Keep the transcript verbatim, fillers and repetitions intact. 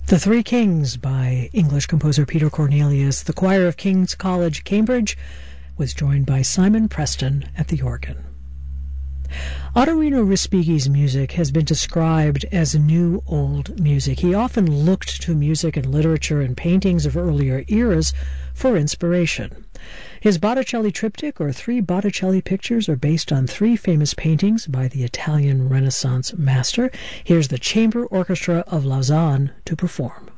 The Three Kings by English composer Peter Cornelius. The choir of King's College, Cambridge, was joined by Simon Preston at the organ. Ottorino Respighi's music has been described as new old music. He often looked to music and literature and paintings of earlier eras for inspiration. His Botticelli triptych, or three Botticelli pictures, are based on three famous paintings by the Italian Renaissance master. Here's the Chamber Orchestra of Lausanne to perform.